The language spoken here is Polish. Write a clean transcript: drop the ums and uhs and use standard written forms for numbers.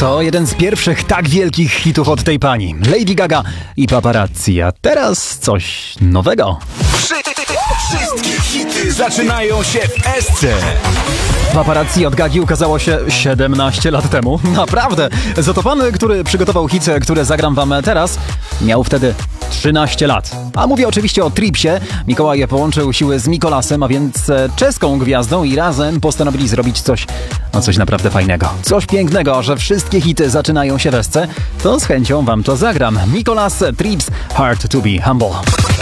To jeden z pierwszych tak wielkich hitów od tej pani, Lady Gaga i Paparazzi. A teraz coś nowego. Wszystkie hity zaczynają się w Esce. Paparazzi od Gagi ukazało się 17 lat temu. Naprawdę. Za to pan, który przygotował hit, które zagram wam teraz, miał wtedy 13 lat. A mówię oczywiście o Tripsie. Mikołaj połączył siły z Mikolasem, a więc czeską gwiazdą i razem postanowili zrobić coś naprawdę fajnego. Coś pięknego, że wszystkie hity zaczynają się w Esce. To z chęcią wam to zagram. Mikolas, Trips, Hard to be Humble.